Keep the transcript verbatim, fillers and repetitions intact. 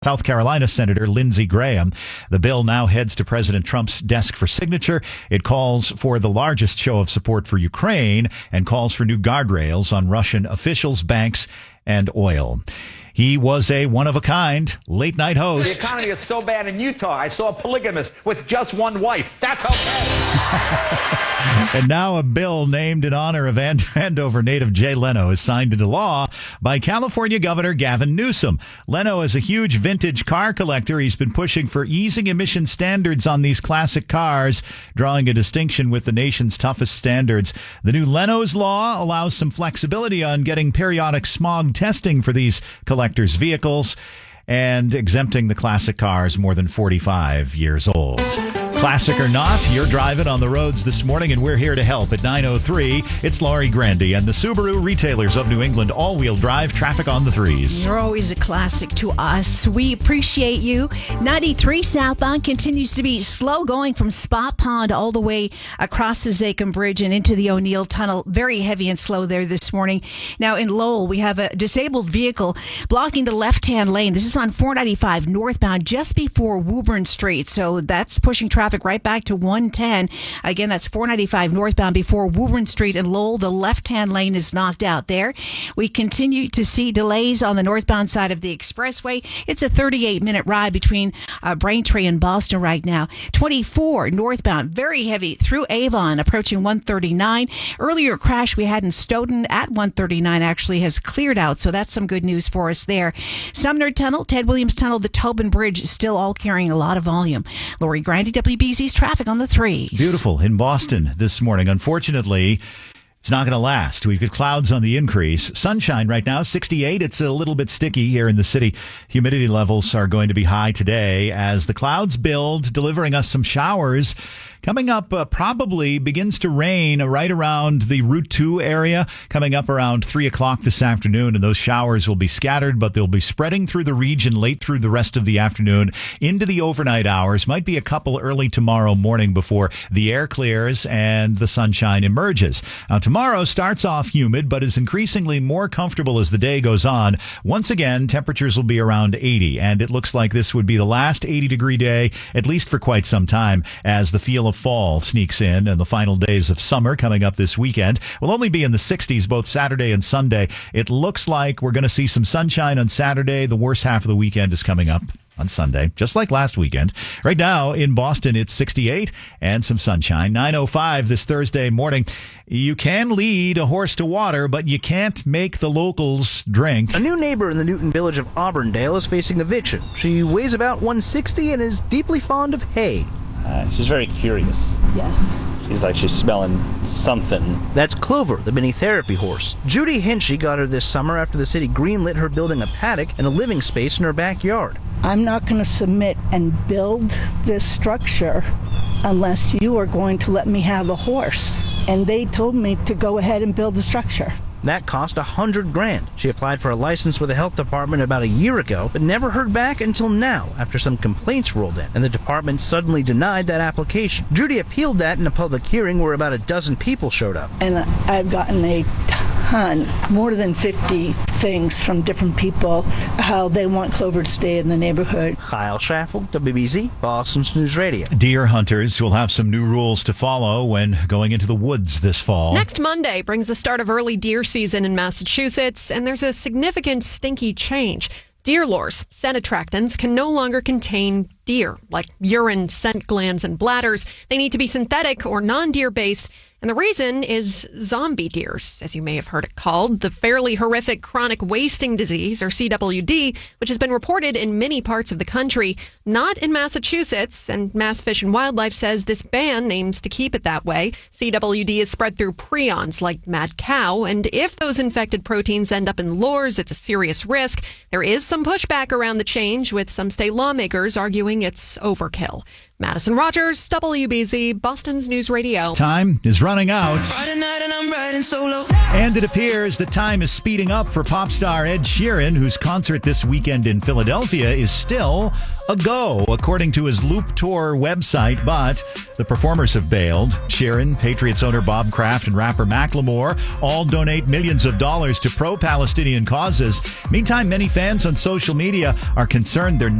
South Carolina Senator Lindsey Graham. The bill now heads to President Trump's desk for signature. It calls for the largest show of support for Ukraine and calls for new guardrails on Russian officials, banks, and oil. He was a one-of-a-kind late-night host. The economy is so bad in Utah, I saw a polygamist with just one wife. That's okay. And now a bill named in honor of Andover native Jay Leno is signed into law by California Governor Gavin Newsom. Leno is a huge vintage car collector. He's been pushing for easing emission standards on these classic cars, drawing a distinction with the nation's toughest standards. The new Leno's Law allows some flexibility on getting periodic smog testing for these collectors' vehicles and exempting the classic cars more than forty-five years old. Classic or not, you're driving on the roads this morning, and we're here to help at nine oh three. It's Laurie Grandy and the Subaru Retailers of New England all-wheel drive traffic on the threes. You're always a classic to us. We appreciate you. ninety-three southbound continues to be slow going from Spot Pond all the way across the Zachem Bridge and into the O'Neill Tunnel. Very heavy and slow there this morning. Now in Lowell, we have a disabled vehicle blocking the left-hand lane. This is on four ninety-five northbound just before Woburn Street. So that's pushing traffic right back to one ten. Again, that's four ninety-five northbound before Woburn Street and Lowell. The left-hand lane is knocked out there. We continue to see delays on the northbound side of the expressway. It's a thirty-eight minute ride between uh, Braintree and Boston right now. twenty-four northbound, very heavy through Avon, approaching one thirty-nine. Earlier crash we had in Stoughton at one thirty-nine actually has cleared out, so that's some good news for us there. Sumner Tunnel, Ted Williams Tunnel, the Tobin Bridge, still all carrying a lot of volume. Laurie Grandy, W B Z's traffic on the threes. Beautiful in Boston this morning. Unfortunately, it's not going to last. We've got clouds on the increase. Sunshine right now, sixty-eight. It's a little bit sticky here in the city. Humidity levels are going to be high today as the clouds build, delivering us some showers. Coming up, uh, probably begins to rain right around the Route two area, coming up around three o'clock this afternoon, and those showers will be scattered, but they'll be spreading through the region late through the rest of the afternoon into the overnight hours. Might be a couple early tomorrow morning before the air clears and the sunshine emerges. Now, tomorrow starts off humid, but is increasingly more comfortable as the day goes on. Once again, temperatures will be around eighty, and it looks like this would be the last eighty-degree day, at least for quite some time, as the feel of fall sneaks in, and the final days of summer coming up this weekend will only be in the sixties both Saturday and Sunday. It looks like we're going to see some sunshine on Saturday. The worst half of the weekend is coming up on Sunday, just like last weekend. Right now in Boston, it's sixty-eight and some sunshine. nine oh five this Thursday morning. You can lead a horse to water, but you can't make the locals drink. A new neighbor in the Newton village of Auburndale is facing eviction. She weighs about one sixty and is deeply fond of hay. Uh, she's very curious. Yes. She's like she's smelling something. That's Clover, the mini therapy horse. Judy Hinchy got her this summer after the city greenlit her building a paddock and a living space in her backyard. I'm not going to submit and build this structure unless you are going to let me have a horse. And they told me to go ahead and build the structure. That cost a hundred grand. She applied for a license with the health department about a year ago, but never heard back until now after some complaints rolled in, and the department suddenly denied that application. Judy appealed that in a public hearing where about a dozen people showed up. And I've gotten a ton, more than fifty things from different people, how they want Clover to stay in the neighborhood. Kyle Schaffel, W B Z, Boston's News Radio. Deer hunters will have some new rules to follow when going into the woods this fall. Next Monday brings the start of early deer season in Massachusetts, and there's a significant stinky change. Deer lures, scent attractants, can no longer contain deer, like urine, scent glands, and bladders. They need to be synthetic or non-deer based. And the reason is zombie deers, as you may have heard it called, the fairly horrific chronic wasting disease, or C W D, which has been reported in many parts of the country, not in Massachusetts. And Mass Fish and Wildlife says this ban aims to keep it that way. C W D is spread through prions like mad cow, and if those infected proteins end up in lures, it's a serious risk. There is some pushback around the change, with some state lawmakers arguing arguing it's overkill. Madison Rogers, W B Z, Boston's News Radio. Time is running out. Friday night and I'm riding solo. And it appears the time is speeding up for pop star Ed Sheeran, whose concert this weekend in Philadelphia is still a go, according to his Loop Tour website. But the performers have bailed. Sheeran, Patriots owner Bob Kraft, and rapper Macklemore all donate millions of dollars to pro-Palestinian causes. Meantime, many fans on social media are concerned they're